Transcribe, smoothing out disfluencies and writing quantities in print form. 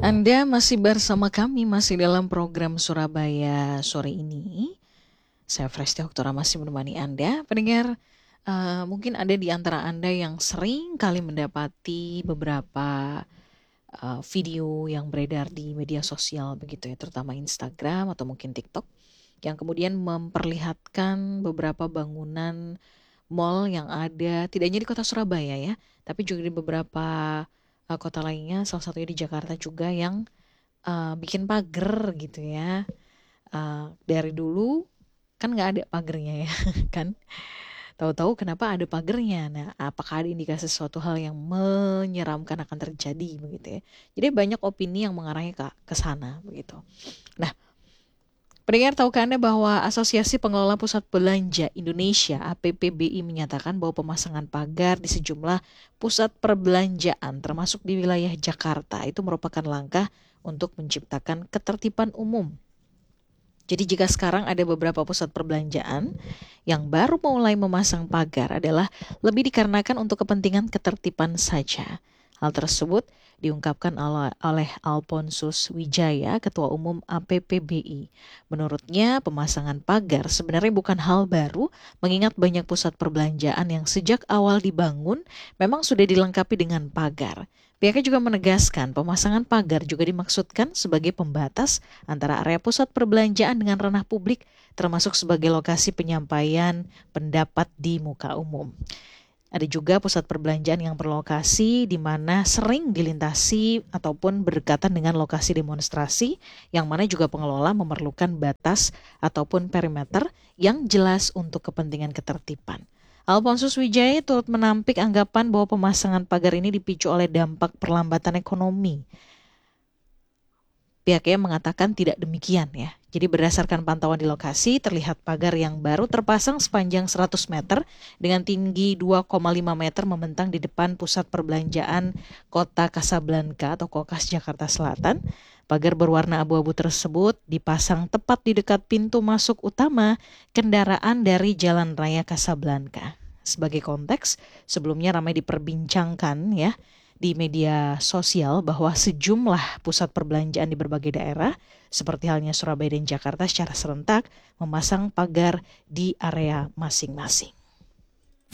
Anda masih bersama kami, masih dalam program Surabaya sore ini. Saya Fresti Oktora masih menemani Anda. Pendengar, mungkin ada di antara Anda yang sering kali mendapati beberapa video yang beredar di media sosial begitu ya, terutama Instagram atau mungkin TikTok, yang kemudian memperlihatkan beberapa bangunan mall yang ada tidak hanya di kota Surabaya ya, tapi juga di beberapa kota lainnya, salah satunya di Jakarta juga yang bikin pagar gitu ya. Dari dulu kan nggak ada pagernya ya kan. Tahu-tahu kenapa ada pagernya. Nah, apakah ada indikasi sesuatu hal yang menyeramkan akan terjadi begitu ya. Jadi banyak opini yang mengarahnya ke sana begitu. Nah, pendengar, tahukah Anda bahwa Asosiasi Pengelola Pusat Belanja Indonesia (APPBI) menyatakan bahwa pemasangan pagar di sejumlah pusat perbelanjaan termasuk di wilayah Jakarta itu merupakan langkah untuk menciptakan ketertiban umum. Jadi jika sekarang ada beberapa pusat perbelanjaan yang baru mulai memasang pagar adalah lebih dikarenakan untuk kepentingan ketertiban saja. Hal tersebut diungkapkan oleh Alphonsus Wijaya, Ketua Umum APPBI. Menurutnya, pemasangan pagar sebenarnya bukan hal baru, mengingat banyak pusat perbelanjaan yang sejak awal dibangun memang sudah dilengkapi dengan pagar. Pihaknya juga menegaskan pemasangan pagar juga dimaksudkan sebagai pembatas antara area pusat perbelanjaan dengan ranah publik, termasuk sebagai lokasi penyampaian pendapat di muka umum. Ada juga pusat perbelanjaan yang berlokasi di mana sering dilintasi ataupun berdekatan dengan lokasi demonstrasi, yang mana juga pengelola memerlukan batas ataupun perimeter yang jelas untuk kepentingan ketertiban. Alphonsus Wijaya turut menampik anggapan bahwa pemasangan pagar ini dipicu oleh dampak perlambatan ekonomi. Pihaknya mengatakan tidak demikian ya. Jadi berdasarkan pantauan di lokasi, terlihat pagar yang baru terpasang sepanjang 100 meter dengan tinggi 2,5 meter membentang di depan pusat perbelanjaan Kota Kasablanka atau Kokas Jakarta Selatan. Pagar berwarna abu-abu tersebut dipasang tepat di dekat pintu masuk utama kendaraan dari Jalan Raya Kasablanka. Sebagai konteks, sebelumnya ramai diperbincangkan ya di media sosial bahwa sejumlah pusat perbelanjaan di berbagai daerah seperti halnya Surabaya dan Jakarta secara serentak memasang pagar di area masing-masing.